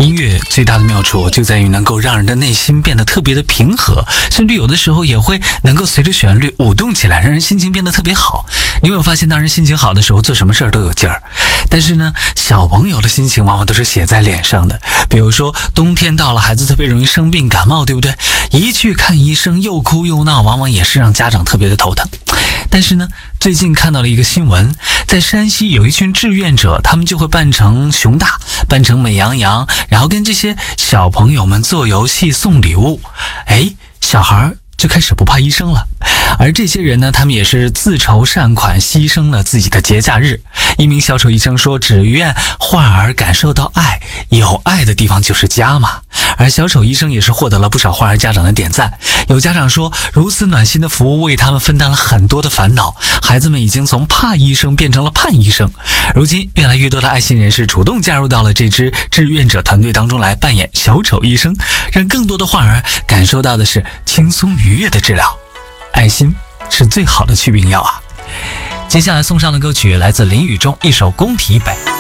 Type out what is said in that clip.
音乐最大的妙处就在于能够让人的内心变得特别的平和，甚至有的时候也会能够随着旋律舞动起来，让人心情变得特别好。你有没有发现，当人心情好的时候，做什么事儿都有劲儿？但是呢，小朋友的心情往往都是写在脸上的。比如说，冬天到了，孩子特别容易生病感冒，对不对？一去看医生，又哭又闹，往往也是让家长特别的头疼。但是呢，最近看到了一个新闻，在山西有一群志愿者，他们就会扮成熊大，扮成美羊羊，然后跟这些小朋友们做游戏送礼物。小孩就开始不怕医生了。而这些人呢，他们也是自筹善款，牺牲了自己的节假日。一名小丑医生说，只愿患儿感受到爱，有爱的地方就是家嘛。而小丑医生也是获得了不少患儿家长的点赞。有家长说，如此暖心的服务为他们分担了很多的烦恼，孩子们已经从怕医生变成了盼医生。如今越来越多的爱心人士主动加入到了这支志愿者团队当中来扮演小丑医生，让更多的患儿感受到的是轻松愉悦的治疗。爱心是最好的祛病药啊！接下来送上的歌曲来自林宇中一首宫廷版。